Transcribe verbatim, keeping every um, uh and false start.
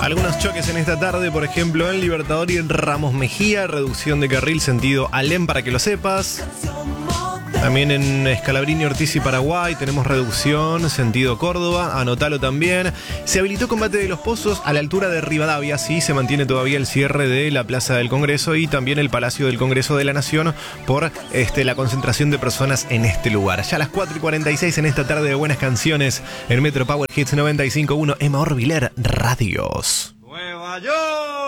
Algunos choques en esta tarde, por ejemplo, en Libertador y en Ramos Mejía, reducción de carril sentido Alem, para que lo sepas. También en Scalabrini, Ortiz y Paraguay tenemos reducción, sentido Córdoba, anotalo también. Se habilitó combate de los Pozos a la altura de Rivadavia, sí, se mantiene todavía el cierre de la Plaza del Congreso y también el Palacio del Congreso de la Nación por este, la concentración de personas en este lugar. Ya a las cuatro y cuarenta y seis en esta tarde de buenas canciones en Metro Power Hits noventa y cinco punto uno, Emma Orbiler Radios. Nueva York.